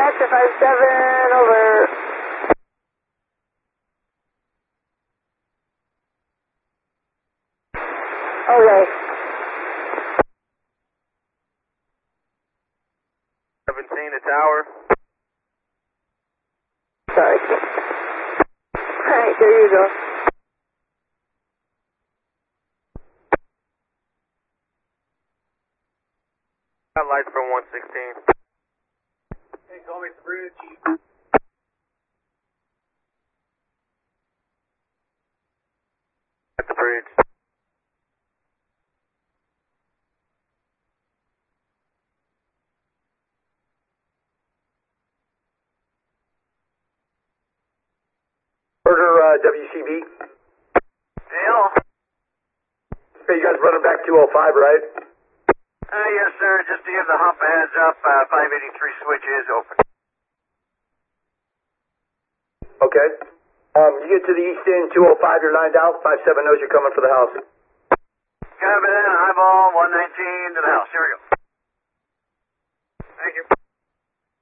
Extra 57, over. Okay. 17 to tower. Sorry. Alright, there you go. Got lights from 116. Hey, call me at the bridge. At the bridge. Order WCB. Dale? Hey, you guys running back 205, right? Yes, sir. Just to give the hump a heads up, 583 switch is open. Okay. You get to the east end, 205, you're lined out. 57 knows you're coming for the house. Copy that. Eyeball 119 to the house. Here we go.